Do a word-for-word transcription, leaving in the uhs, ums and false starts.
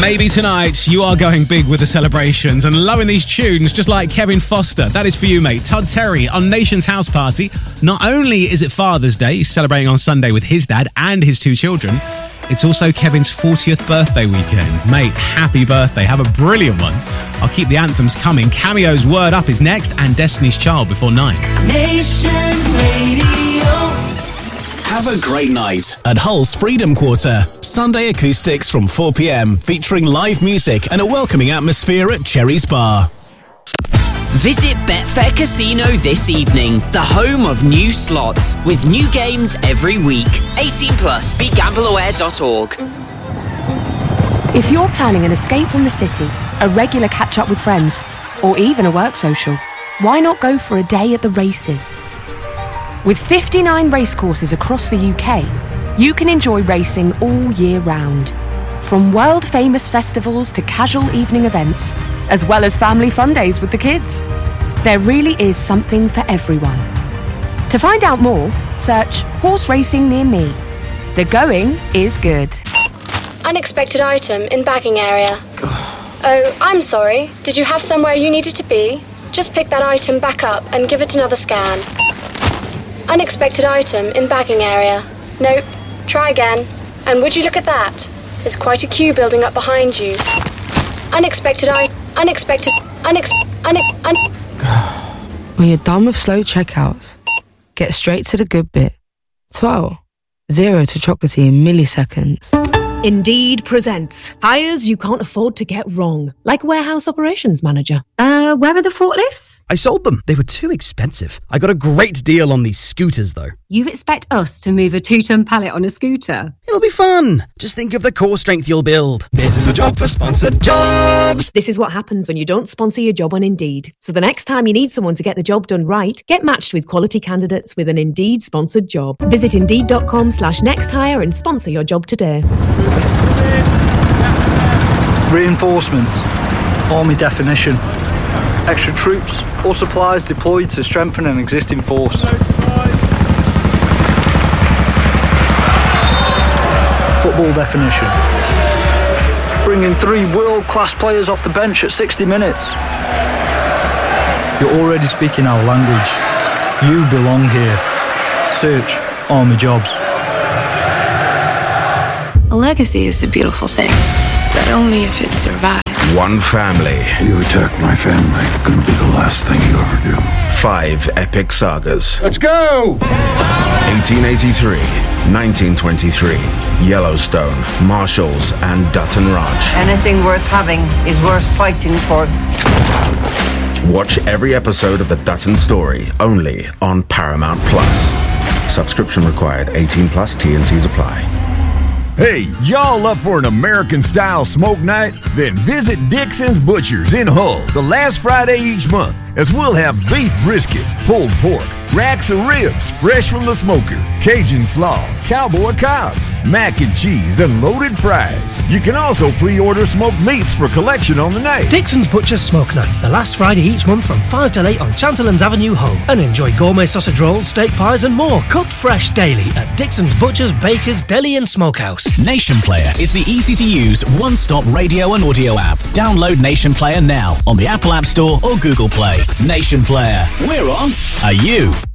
Maybe tonight you are going big with the celebrations and loving these tunes just like Kevin Foster. That is for you, mate. Todd Terry on Nation's House Party. Not only is it Father's Day, he's celebrating on Sunday with his dad and his two children, it's also Kevin's fortieth birthday weekend. Mate, happy birthday. Have a brilliant one. I'll keep the anthems coming. Cameo's Word Up is next and Destiny's Child before nine. Nation Radio. Have a great night at Hull's Freedom Quarter. Sunday acoustics from four p.m. featuring live music and a welcoming atmosphere at Cherry's Bar. Visit Betfair Casino this evening, the home of new slots, with new games every week. eighteen plus, be gamble aware dot org. If you're planning an escape from the city, a regular catch-up with friends, or even a work social, why not go for a day at the races? With fifty-nine racecourses across the U K, you can enjoy racing all year round. From world-famous festivals to casual evening events, as well as family fun days with the kids. There really is something for everyone. To find out more, search horse racing near me. The going is good. Unexpected item in bagging area. Oh, I'm sorry. Did you have somewhere you needed to be? Just pick that item back up and give it another scan. Unexpected item in bagging area. Nope. Try again. And would you look at that? There's quite a queue building up behind you. Unexpected I... Unexpected... Unex... Unex... Un... When you're done with slow checkouts, get straight to the good bit. twelve. Zero to chocolatey in milliseconds. Indeed presents hires you can't afford to get wrong, like warehouse operations manager. Uh, where are the forklifts? I sold them. They were too expensive. I got a great deal on these scooters, though. You expect us to move a two-ton pallet on a scooter? It'll be fun. Just think of the core strength you'll build. This is a job for sponsored jobs. This is what happens when you don't sponsor your job on Indeed. So the next time you need someone to get the job done right, get matched with quality candidates with an Indeed sponsored job. Visit indeed.com slash next hire and sponsor your job today. Reinforcements. Army definition. Extra troops or supplies deployed to strengthen an existing force. Football definition. Bringing three world-class players off the bench at sixty minutes. You're already speaking our language. You belong here. Search Army Jobs. A legacy is a beautiful thing, but only if it survives. One family. You attack my family, gonna be the last thing you ever do. Five epic sagas. Let's go! eighteen eighty-three, nineteen twenty-three, Yellowstone, Marshalls, and Dutton Ranch. Anything worth having is worth fighting for. Watch every episode of the Dutton story, only on Paramount Plus. Subscription required, eighteen plus, T and C's apply. Hey, y'all up for an American-style smoke night? Then visit Dixon's Butchers in Hull the last Friday each month, as we'll have beef brisket, pulled pork, racks of ribs fresh from the smoker, Cajun slaw, cowboy cobs, mac and cheese, and loaded fries. You can also pre-order smoked meats for collection on the night. Dixon's Butchers Smoke Night, the last Friday each month from five till eight on Chanterlands Avenue, Hull. And enjoy gourmet sausage rolls, steak pies and more, cooked fresh daily at Dixon's Butchers, Bakers, Deli and Smokehouse. Nation Player is the easy-to-use, one-stop radio and audio app. Download Nation Player now on the Apple App Store or Google Play. Nation Player. We're on. Are you?